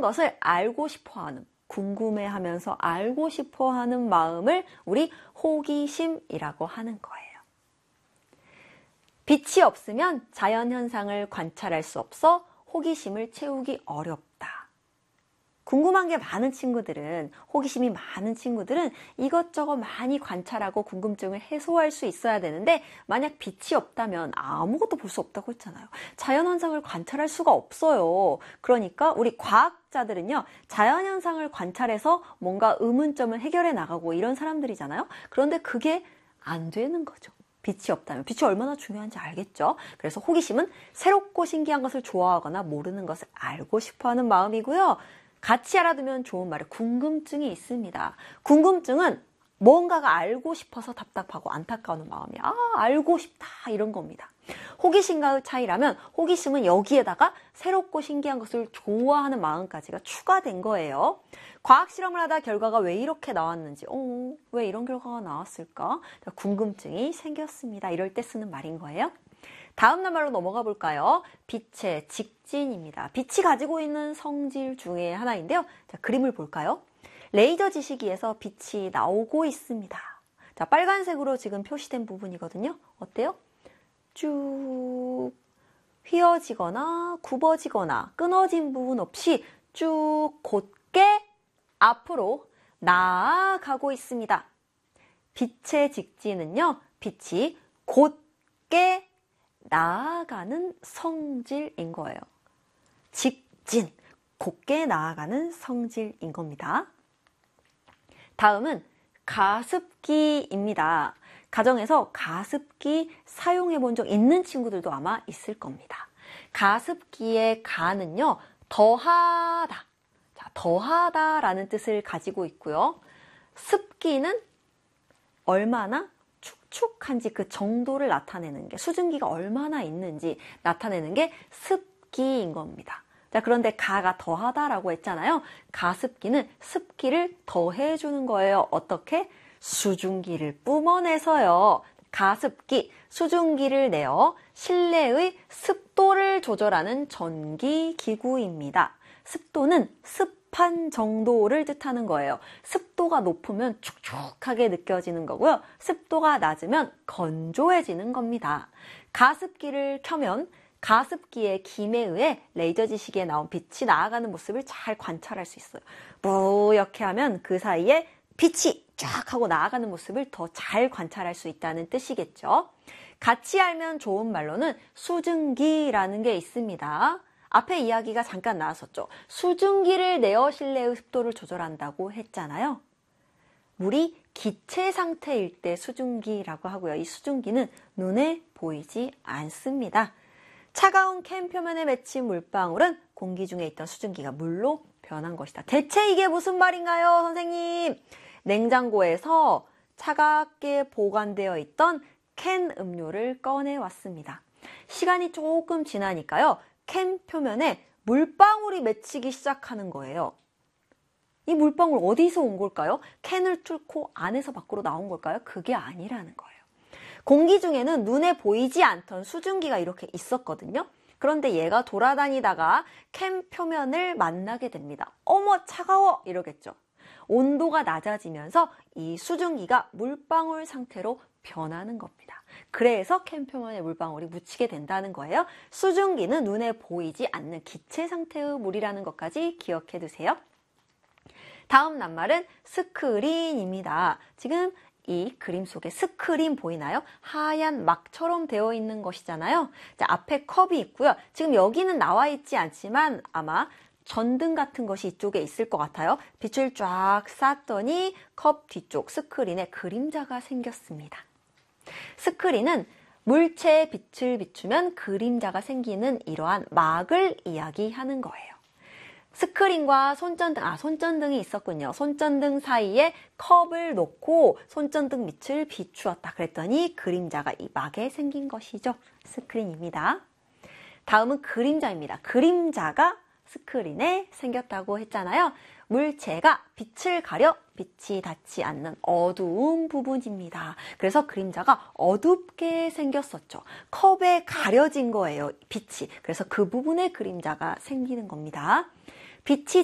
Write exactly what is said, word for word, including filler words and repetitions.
것을 알고 싶어하는, 궁금해하면서 알고 싶어하는 마음을 우리 호기심이라고 하는 거예요. 빛이 없으면 자연현상을 관찰할 수 없어 호기심을 채우기 어렵다. 궁금한 게 많은 친구들은, 호기심이 많은 친구들은 이것저것 많이 관찰하고 궁금증을 해소할 수 있어야 되는데, 만약 빛이 없다면 아무것도 볼 수 없다고 했잖아요. 자연현상을 관찰할 수가 없어요. 그러니까 우리 과학자들은요, 자연현상을 관찰해서 뭔가 의문점을 해결해 나가고 이런 사람들이잖아요. 그런데 그게 안 되는 거죠. 빛이 없다면. 빛이 얼마나 중요한지 알겠죠? 그래서 호기심은 새롭고 신기한 것을 좋아하거나 모르는 것을 알고 싶어하는 마음이고요. 같이 알아두면 좋은 말은 궁금증이 있습니다. 궁금증은 뭔가가 알고 싶어서 답답하고 안타까운 마음이, 아, 알고 싶다, 이런 겁니다. 호기심과의 차이라면 호기심은 여기에다가 새롭고 신기한 것을 좋아하는 마음까지가 추가된 거예요. 과학 실험을 하다 결과가 왜 이렇게 나왔는지, 어, 왜 이런 결과가 나왔을까? 궁금증이 생겼습니다. 이럴 때 쓰는 말인 거예요. 다음 낱말로 넘어가 볼까요? 빛의 직진입니다. 빛이 가지고 있는 성질 중에 하나인데요. 자, 그림을 볼까요? 레이저 지시기에서 빛이 나오고 있습니다. 자, 빨간색으로 지금 표시된 부분이거든요. 어때요? 쭉 휘어지거나 굽어지거나 끊어진 부분 없이 쭉 곧게 앞으로 나아가고 있습니다. 빛의 직진은요, 빛이 곧게 나아가는 성질인 거예요. 직진, 곧게 나아가는 성질인 겁니다. 다음은 가습기입니다. 가정에서 가습기 사용해 본 적 있는 친구들도 아마 있을 겁니다. 가습기의 가는요, 더하다. 자, 더하다라는 뜻을 가지고 있고요. 습기는 얼마나 축축한지 그 정도를 나타내는 게, 수증기가 얼마나 있는지 나타내는 게 습기인 겁니다. 자, 그런데 가가 더하다라고 했잖아요. 가습기는 습기를 더해주는 거예요. 어떻게? 수증기를 뿜어내서요. 가습기, 수증기를 내어 실내의 습도를 조절하는 전기기구입니다. 습도는 습한 정도를 뜻하는 거예요. 습도가 높으면 축축하게 느껴지는 거고요. 습도가 낮으면 건조해지는 겁니다. 가습기를 켜면 가습기의 김에 의해 레이저 지시기에 나온 빛이 나아가는 모습을 잘 관찰할 수 있어요. 뿌옇게 하면 그 사이에 빛이 쫙 하고 나아가는 모습을 더 잘 관찰할 수 있다는 뜻이겠죠. 같이 알면 좋은 말로는 수증기라는 게 있습니다. 앞에 이야기가 잠깐 나왔었죠. 수증기를 내어 실내의 습도를 조절한다고 했잖아요. 물이 기체 상태일 때 수증기라고 하고요. 이 수증기는 눈에 보이지 않습니다. 차가운 캔 표면에 맺힌 물방울은 공기 중에 있던 수증기가 물로 변한 것이다. 대체 이게 무슨 말인가요, 선생님? 냉장고에서 차갑게 보관되어 있던 캔 음료를 꺼내왔습니다. 시간이 조금 지나니까요, 캔 표면에 물방울이 맺히기 시작하는 거예요. 이 물방울 어디서 온 걸까요? 캔을 뚫고 안에서 밖으로 나온 걸까요? 그게 아니라는 거예요. 공기 중에는 눈에 보이지 않던 수증기가 이렇게 있었거든요. 그런데 얘가 돌아다니다가 캔 표면을 만나게 됩니다. 어머, 차가워! 이러겠죠. 온도가 낮아지면서 이 수증기가 물방울 상태로 변하는 겁니다. 그래서 캔 표면에 물방울이 묻히게 된다는 거예요. 수증기는 눈에 보이지 않는 기체 상태의 물이라는 것까지 기억해 두세요. 다음 낱말은 스크린입니다. 지금 이 그림 속에 스크린 보이나요? 하얀 막처럼 되어 있는 것이잖아요. 자, 앞에 컵이 있고요. 지금 여기는 나와 있지 않지만 아마 전등 같은 것이 이쪽에 있을 것 같아요. 빛을 쫙 쐈더니 컵 뒤쪽 스크린에 그림자가 생겼습니다. 스크린은 물체에 빛을 비추면 그림자가 생기는 이러한 막을 이야기하는 거예요. 스크린과 손전등, 아, 손전등이 있었군요. 손전등 사이에 컵을 놓고 손전등 밑을 비추었다. 그랬더니 그림자가 이 막에 생긴 것이죠. 스크린입니다. 다음은 그림자입니다. 그림자가 스크린에 생겼다고 했잖아요. 물체가 빛을 가려 빛이 닿지 않는 어두운 부분입니다. 그래서 그림자가 어둡게 생겼었죠. 컵에 가려진 거예요, 빛이. 그래서 그 부분에 그림자가 생기는 겁니다. 빛이